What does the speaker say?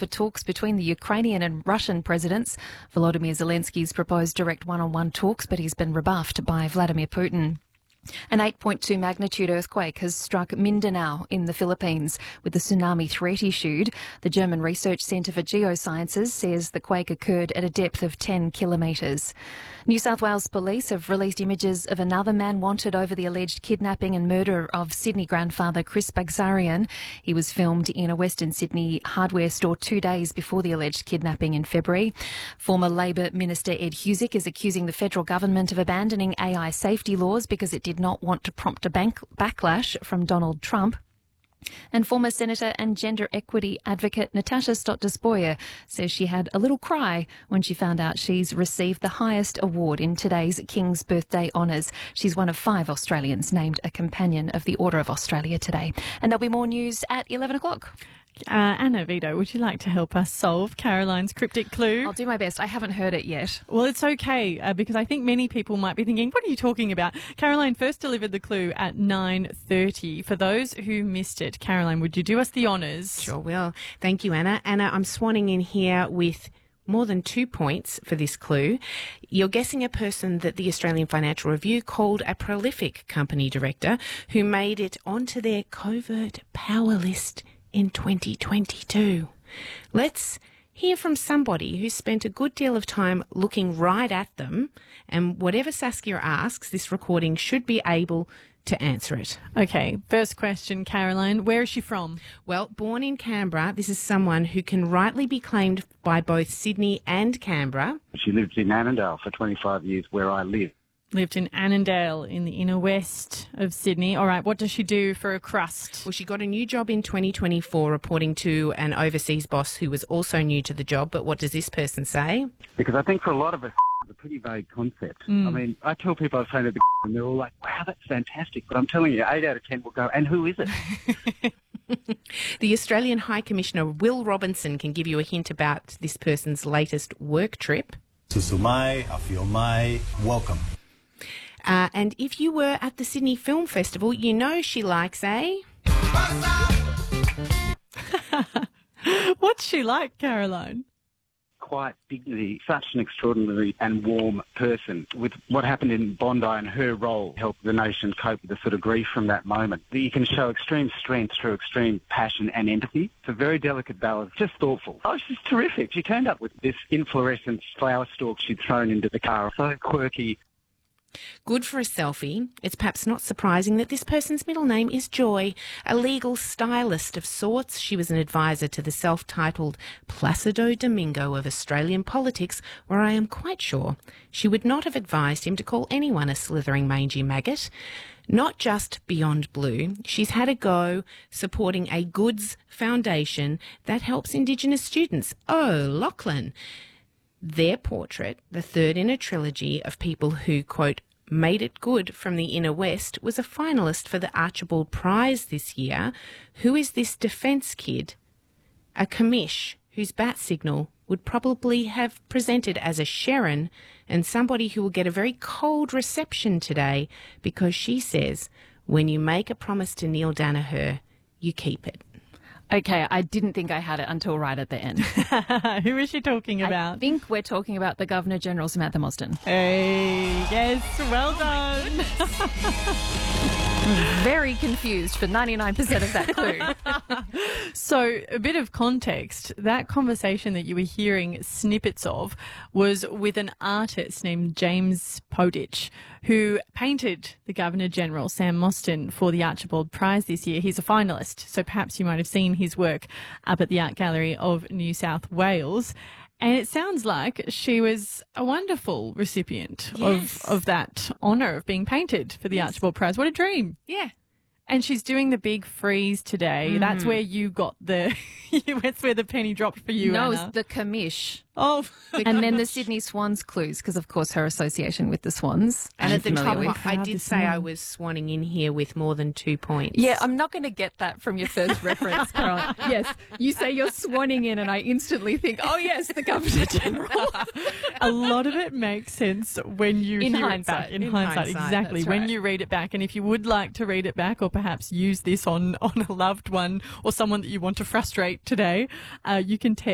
for talks between the Ukrainian and Russian presidents. Volodymyr Zelensky's proposed direct one-on-one talks, but he's been rebuffed by Vladimir Putin. An 8.2 magnitude earthquake has struck Mindanao in the Philippines with a tsunami threat issued. The German Research Centre for Geosciences says the quake occurred at a depth of 10 kilometres. New South Wales Police have released images of another man wanted over the alleged kidnapping and murder of Sydney grandfather Chris Bagzarian. He was filmed in a Western Sydney hardware store 2 days before the alleged kidnapping in February. Former Labor Minister Ed Husic is accusing the federal government of abandoning AI safety laws because it did not want to prompt a backlash from Donald Trump. And former Senator and gender equity advocate Natasha Stott-Despoja says she had a little cry when she found out she's received the highest award in today's King's Birthday Honours. She's one of 5 Australians named a Companion of the Order of Australia today. And there'll be more news at 11 o'clock. Anna Vito, would you like to help us solve Caroline's cryptic clue? I'll do my best. I haven't heard it yet. Well, it's okay because I think many people might be thinking, what are you talking about? Caroline first delivered the clue at 9:30. For those who missed it, Caroline, would you do us the honours? Sure will. Thank you, Anna. Anna, I'm swanning in here with more than 2 points for this clue. You're guessing a person that the Australian Financial Review called a prolific company director who made it onto their covert power list in 2022. Let's hear from somebody who spent a good deal of time looking right at them, and whatever Saskia asks, this recording should be able to answer it. Okay, first question, Caroline. Where is she from? Well, born in Canberra, this is someone who can rightly be claimed by both Sydney and Canberra. She lived in Annandale for 25 years, where I live. Lived in Annandale in the inner west of Sydney. All right, what does she do for a crust? Well, she got a new job in 2024, reporting to an overseas boss who was also new to the job. But what does this person say? Because I think for a lot of us, it's a pretty vague concept. I mean, I tell people I've trained at the and they're all like, wow, that's fantastic. But I'm telling you, 8 out of 10 will go, and who is it? The Australian High Commissioner Will Robinson can give you a hint about this person's latest work trip. Susumai, Afiomai, welcome. And if you were at the Sydney Film Festival, you know she likes a... What's she like, Caroline? Quite dignity, such an extraordinary and warm person. With what happened in Bondi and her role helped the nation cope with the sort of grief from that moment. You can show extreme strength through extreme passion and empathy. It's a very delicate balance, just thoughtful. Oh, she's terrific. She turned up with this inflorescent flower stalk she'd thrown into the car. So quirky. Good for a selfie. It's perhaps not surprising that this person's middle name is Joy, a legal stylist of sorts. She was an advisor to the self-titled Placido Domingo of Australian politics, where I am quite sure she would not have advised him to call anyone a slithering mangy maggot. Not just Beyond Blue, she's had a go supporting a goods foundation that helps Indigenous students. Oh, Lachlan. Their portrait, the third in a trilogy of people who, quote, made it good from the inner west, was a finalist for the Archibald Prize this year. Who is this defence kid? A commish whose bat signal would probably have presented as a Sharon, and somebody who will get a very cold reception today because she says, when you make a promise to Neil Danaher, you keep it. Okay, I didn't think I had it until right at the end. Who is she talking about? I think we're talking about the Governor-General, Samantha Mostyn. Hey, yes, well done. Very confused for 99% of that clue. So, a bit of context. That conversation that you were hearing snippets of was with an artist named James Podich, who painted the Governor-General, Sam Mostyn, for the Archibald Prize this year. He's a finalist, so perhaps you might have seen his work up at the Art Gallery of New South Wales. And it sounds like she was a wonderful recipient of that honour of being painted for the Archibald Prize. What a dream. Yeah. And she's doing the big freeze today. That's where you got the... That's where the penny dropped for you, No, Anna. it's the commish. Oh. And then the Sydney Swans clues, because, of course, her association with the Swans. And at the top, with. I did say I was swanning in here with more than 2 points. Yeah, I'm not going to get that from your first reference, Caroline. Yes, you say you're swanning in and I instantly think, oh, yes, the Governor-General. A lot of it makes sense when you In hear hindsight. it back. In In hindsight, hindsight, exactly. that's When right. you read it back. And if you would like to read it back or perhaps use this on a loved one or someone that you want to frustrate today, you can text